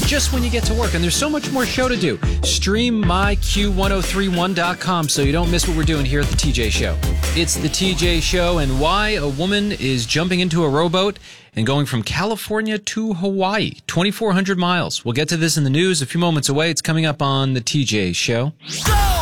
just when you get to work. And there's so much more show to do. Stream myq1031.com so you don't miss what we're doing here at the TJ Show. It's the TJ Show and why a woman is jumping into a rowboat and going from California to Hawaii, 2,400 miles. We'll get to this in the news a few moments away. It's coming up on the TJ Show. Go!